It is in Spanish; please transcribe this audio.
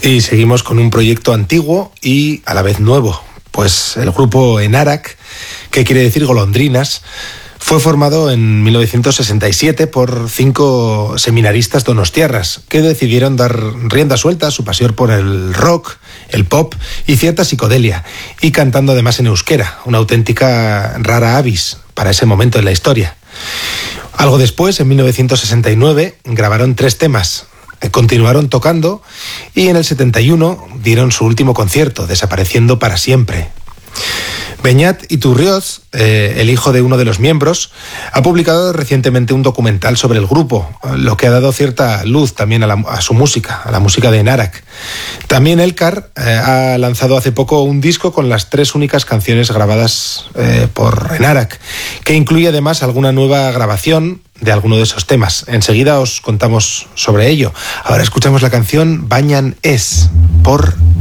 Y seguimos con un proyecto antiguo y a la vez nuevo. Pues el grupo Enarak, que quiere decir golondrinas, fue formado en 1967 por 5 seminaristas donostiarras que decidieron dar rienda suelta a su pasión por el rock, el pop y cierta psicodelia, y cantando además en euskera, una auténtica rara avis para ese momento en la historia. Algo después, en 1969, grabaron 3 temas, continuaron tocando y en el 71 dieron su último concierto, desapareciendo para siempre. Beñat Iturrioz, el hijo de uno de los miembros, ha publicado recientemente un documental sobre el grupo, lo que ha dado cierta luz también a su música, a la música de Enarak. También Elkar ha lanzado hace poco un disco con las 3 únicas canciones grabadas por Enarak, que incluye además alguna nueva grabación de alguno de esos temas. Enseguida os contamos sobre ello. Ahora escuchamos la canción Bañan Es, por